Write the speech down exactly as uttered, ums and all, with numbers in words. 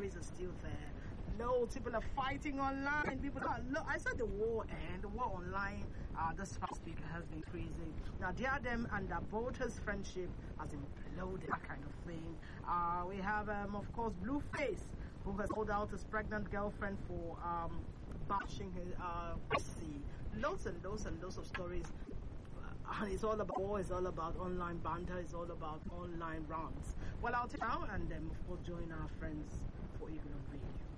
stories are still there. Loads people are fighting online. People are. Look, I said the war and the war online. Uh, this past week has been crazy. Now, Diadem and Bota's friendship has imploded. That kind of thing. Uh, we have, um, of course, Blueface, who has called out his pregnant girlfriend for um, bashing his uh, pussy. Loads and loads and loads of stories. And it's all about war, it's all about online banter, it's all about online rants. Well, I'll take now and then, of course, join our friends for Eagle on Radio.